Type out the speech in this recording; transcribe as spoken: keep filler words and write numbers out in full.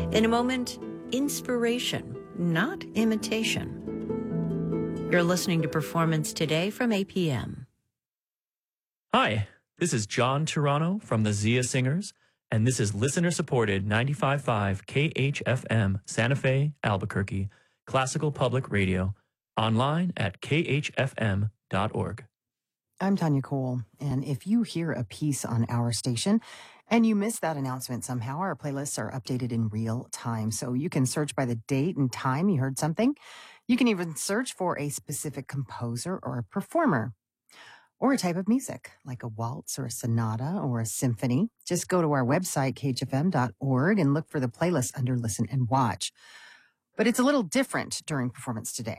In a moment, inspiration, not imitation. You're listening to Performance Today from A P M. Hi, this is John Turano from the Zia Singers, and this is listener-supported ninety-five point five K H F M Santa Fe, Albuquerque, Classical Public Radio, online at k h f m dot org. I'm Tanya Cole, and if you hear a piece on our station and you miss that announcement somehow, our playlists are updated in real time, so you can search by the date and time you heard something. You can even search for a specific composer or a performer or a type of music, like a waltz or a sonata or a symphony. Just go to our website, k h f m dot org, and look for the playlist under Listen and Watch. But it's a little different during Performance Today.